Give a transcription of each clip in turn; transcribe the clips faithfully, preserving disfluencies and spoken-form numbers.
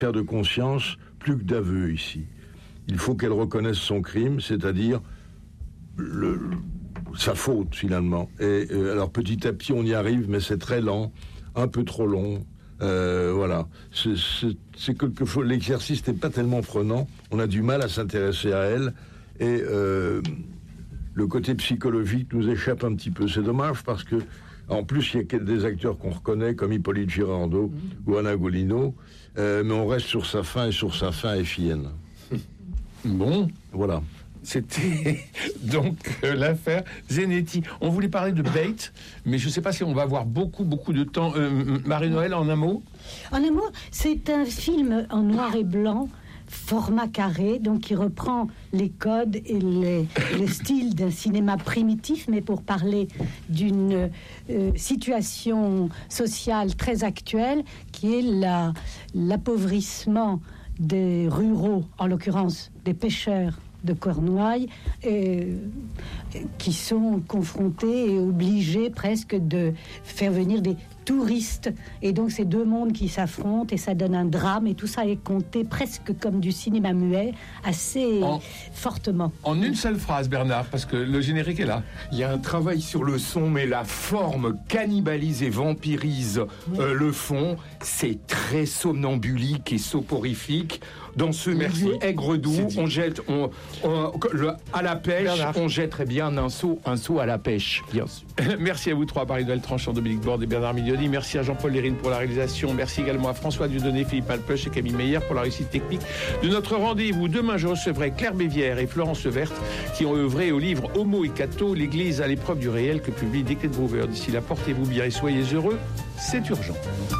faire de conscience plus que d'aveu ici. Il faut qu'elle reconnaisse son crime, c'est-à-dire le, sa faute finalement. Et euh, alors petit à petit on y arrive, mais c'est très lent, un peu trop long. Euh, voilà, c'est, c'est, c'est quelquefois l'exercice n'est pas tellement prenant. On a du mal à s'intéresser à elle et euh, le côté psychologique nous échappe un petit peu. C'est dommage parce que en plus il y a des acteurs qu'on reconnaît comme Hippolyte Girardot mmh. ou Anna Golino, euh, mais on reste sur sa fin et sur sa fin effienne. Bon, voilà. C'était donc euh, l'affaire Zenetti. On voulait parler de Bate, mais je ne sais pas si on va avoir beaucoup, beaucoup de temps. Euh, Marie-Noël, en un mot ? En un mot, c'est un film en noir et blanc, format carré, donc qui reprend les codes et les, le style d'un cinéma primitif, mais pour parler d'une euh, situation sociale très actuelle, qui est la, l'appauvrissement des ruraux, en l'occurrence des pêcheurs de Cornouailles, euh, qui sont confrontés et obligés presque de faire venir des touristes. Et donc, c'est deux mondes qui s'affrontent et ça donne un drame. Et tout ça est compté presque comme du cinéma muet, assez en, fortement. En une seule phrase, Bernard, parce que le générique est là. Il y a un travail sur le son, mais la forme cannibalise et vampirise oui. euh, le fond. C'est très somnambulique et soporifique. Dans ce merci aigre doux, on jette on, on, le, à la pêche, Bernard. On jetterait bien un seau, un seau à la pêche, bien sûr. Merci à vous trois, Marie-Noël Tranchant, Dominique Borde et Bernard Mignoni. Merci à Jean-Paul Lérine pour la réalisation. Merci également à François Dieudonné, Philippe Alpeuch et Camille Meyer pour la réussite technique de notre rendez-vous. Demain, je recevrai Claire Bévière et Florence Levert qui ont œuvré au livre Homo et Cato, l'Église à l'épreuve du réel que publie Declet Brouwer. D'ici là, portez-vous bien et soyez heureux. C'est urgent.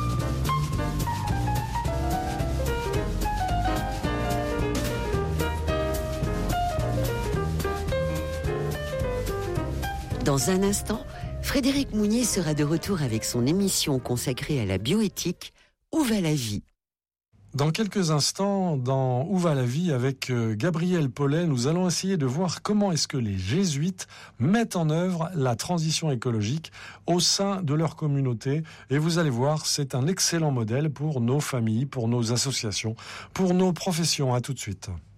Dans un instant, Frédéric Mounier sera de retour avec son émission consacrée à la bioéthique « Où va la vie ?» Dans quelques instants, dans Où va la vie, avec Gabriel Paulet, nous allons essayer de voir comment est-ce que les jésuites mettent en œuvre la transition écologique au sein de leur communauté. Et vous allez voir, c'est un excellent modèle pour nos familles, pour nos associations, pour nos professions. À tout de suite.